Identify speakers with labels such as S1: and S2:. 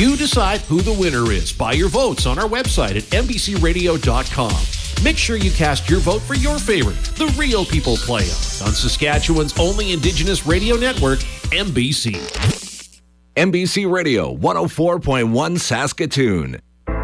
S1: You decide who the winner is by your votes on our website at mbcradio.com. Make sure you cast your vote for your favorite, The Real People Play on Saskatchewan's only Indigenous radio network, MBC.
S2: MBC Radio 104.1 Saskatoon.